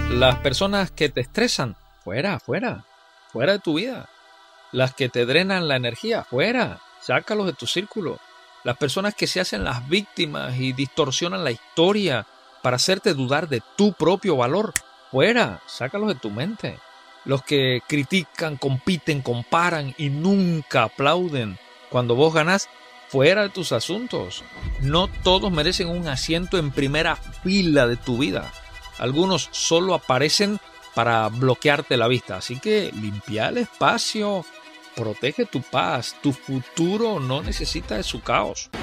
Las personas que te estresan, fuera, fuera, fuera de tu vida. Las que te drenan la energía, fuera, sácalos de tu círculo. Las personas que se hacen las víctimas y distorsionan la historia para hacerte dudar de tu propio valor, fuera, sácalos de tu mente. Los que critican, compiten, comparan y nunca aplauden cuando vos ganás, fuera de tus asuntos. No todos merecen un asiento en primera fila de tu vida. Algunos solo aparecen para bloquearte la vista. Así que limpia el espacio, protege tu paz. Tu futuro no necesita de su caos.